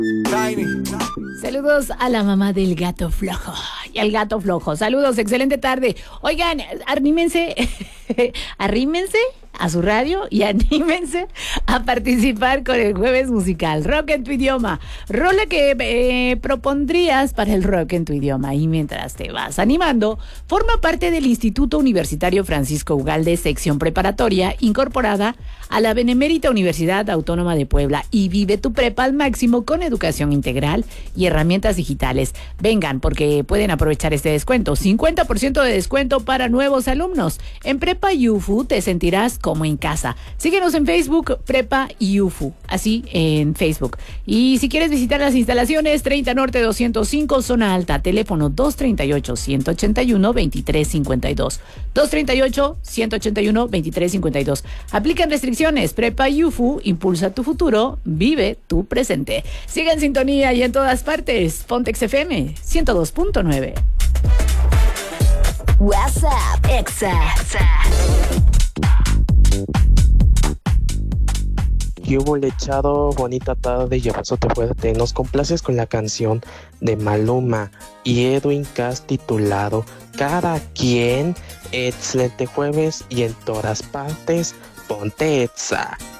Saludos a la mamá del gato flojo y al gato flojo. Saludos, excelente tarde. Oigan, arrímense a su radio y anímense a participar con el Jueves Musical. Rock en tu idioma. Rola que propondrías para el rock en tu idioma. Y mientras te vas animando, forma parte del Instituto Universitario Francisco Ugalde, sección preparatoria, incorporada a la Benemérita Universidad Autónoma de Puebla, y vive tu prepa al máximo con educación integral y herramientas digitales. Vengan, porque pueden aprovechar este descuento. 50% de descuento para nuevos alumnos. En Prepa UFU te sentirás como en casa. Síguenos en Facebook, Prepa UFU, así en Facebook. Y si quieres visitar las instalaciones, 30 Norte 205, Zona Alta, teléfono 238-181-2352. 238-181-2352. Aplican restricciones. Prepa UFU, impulsa tu futuro, vive tu presente. Siga en sintonía y en todas partes. Pontex FM 102.9. WhatsApp Exa. ¿Qué hubo, lechado? Bonita tarde y abrazote fuerte. Nos complaces con la canción de Maluma y Edwin Cass titulado Cada Quien. Excelente jueves y en todas partes, ponte Exa.